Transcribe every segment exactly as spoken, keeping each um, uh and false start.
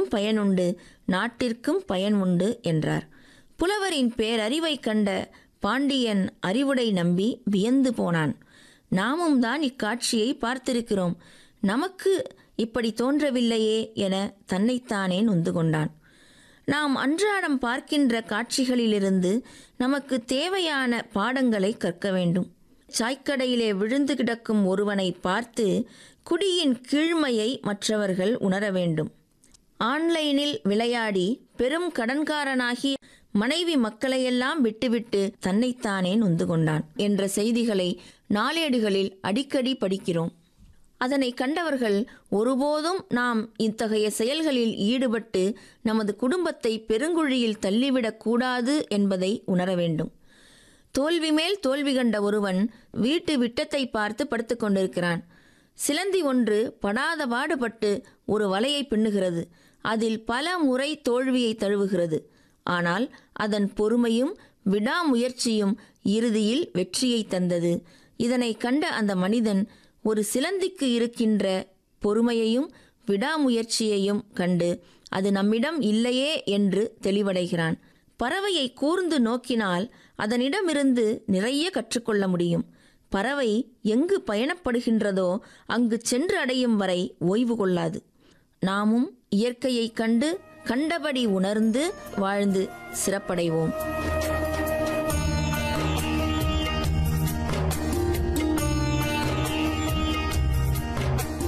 பயனுண்டு, நாட்டிற்கும் பயன் உண்டு என்றார். புலவரின் பேரறிவை கண்ட பாண்டியன் அறிவுடை நம்பி வியந்து போனான். நாமும் தான் இக்காட்சியை பார்த்திருக்கிறோம், நமக்கு இப்படி தோன்றவில்லையே என தன்னைத்தானே நொந்து கொண்டான். நாம் அன்றாடம் பார்க்கின்ற காட்சிகளிலிருந்து நமக்கு தேவையான பாடங்களை கற்க வேண்டும். சாய்க்கடையிலே விழுந்து கிடக்கும் ஒருவனை பார்த்து குடியின் கீழ்மையை மற்றவர்கள் உணர வேண்டும். ஆன்லைனில் விளையாடி பெரும் கடன்காரனாகி மனைவி மக்களையெல்லாம் விட்டுவிட்டு தன்னைத்தானே நொந்து கொண்டான் என்ற செய்திகளை நாளேடுகளில் அடிக்கடி படிக்கிறோம். அதனை கண்டவர்கள் ஒருபோதும் நாம் இத்தகைய செயல்களில் ஈடுபட்டு நமது குடும்பத்தை பெருங்குழியில் தள்ளிவிடக் கூடாது என்பதை உணர வேண்டும். தோல்வி மேல் தோல்வி கண்ட ஒருவன் வீட்டு விட்டத்தை பார்த்து படுத்து கொண்டிருக்கிறான். சிலந்தி ஒன்று படாத பாடுபட்டு ஒரு வலையை பின்னுகிறது. அதில் பல முறை தோல்வியை தழுவுகிறது. ஆனால் அதன் பொறுமையும் விடாமுயற்சியும் இறுதியில் வெற்றியை தந்தது. இதனை கண்ட அந்த மனிதன் ஒரு சிலந்திக்கு இருக்கின்ற பொறுமையையும் விடாமுயற்சியையும் கண்டு அது நம்மிடம் இல்லையே என்று தெளிவடைகிறான். பறவையை கூர்ந்து நோக்கினால் அதனிடமிருந்து நிறைய கற்றுக்கொள்ள முடியும். பறவை எங்கு பயணப்படுகின்றதோ அங்கு சென்று அடையும் வரை ஓய்வு கொள்ளாது. நாமும் இயற்கையை கண்டு கண்டபடி உணர்ந்து வாழ்ந்து சிறப்படைவோம்.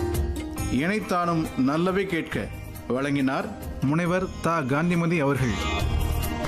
இணைத்தானும் நல்லவை கேட்க வழங்கினார் முனைவர் தா காந்திமதி அவர்கள்.